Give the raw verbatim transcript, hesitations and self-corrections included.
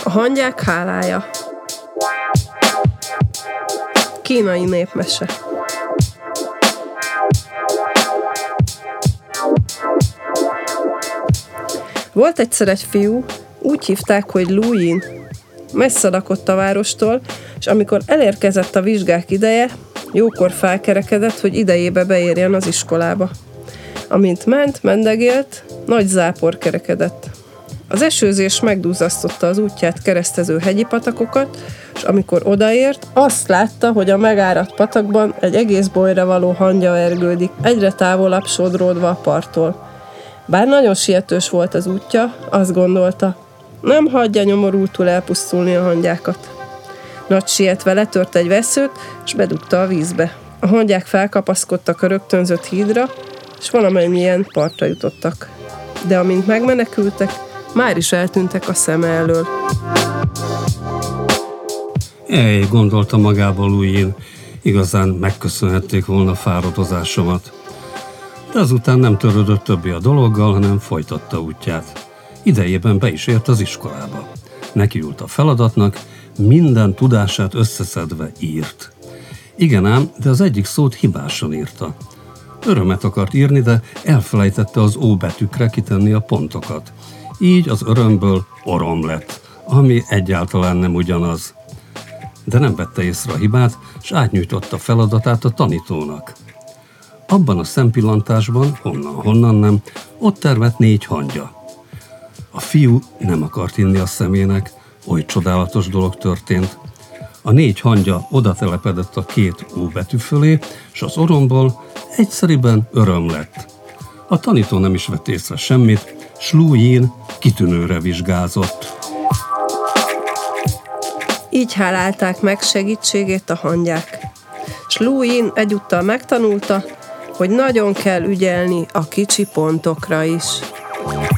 A hangyák hálája. Kínai népmese. Volt egyszer egy fiú, úgy hívták, hogy Lu Yin. Messze lakott a várostól, és amikor elérkezett a vizsgák ideje, jókor felkerekedett, hogy idejébe beérjen az iskolába. Amint ment, mendegélt, nagy zápor kerekedett. Az esőzés megduzzasztotta az útját keresztező hegyi patakokat, és amikor odaért, azt látta, hogy a megáradt patakban egy egész bolyra való hangya vergődik, egyre távolabb sodródva a parttól. Bár nagyon sietős volt az útja, azt gondolta, nem hagyja nyomorultul elpusztulni a hangyákat. Nagy sietve letört egy veszőt, és bedugta a vízbe. A hangyák felkapaszkodtak a rögtönzött hídra, és valamennyien partra jutottak. De amint megmenekültek, már is eltűntek a szeme elől. Ej, gondolta magába Lu Yin, igazán megköszönhették volna fáradozásomat. De azután nem törődött többé a dologgal, hanem folytatta útját. Idejében be is ért az iskolába. Nekiült a feladatnak, minden tudását összeszedve írt. Igen ám, de az egyik szót hibásan írta. Örömet akart írni, de elfelejtette az ó betűkre kitenni a pontokat. Így az örömből orom lett, ami egyáltalán nem ugyanaz. De nem vette észre a hibát, s átnyújtotta feladatát a tanítónak. Abban a szempillantásban, honnan-honnan nem, ott termett négy hangya. A fiú nem akart hinni a szemének, oly csodálatos dolog történt. A négy hangya oda telepedett a két ó betű fölé, s az oromból egyszeriben öröm lett. A tanító nem is vett észre semmit, s Lu Yin kitűnőre vizsgázott. Így hálálták meg segítségét a hangyák. S Lu Yin egyúttal megtanulta, hogy nagyon kell ügyelni a kicsi pontokra is.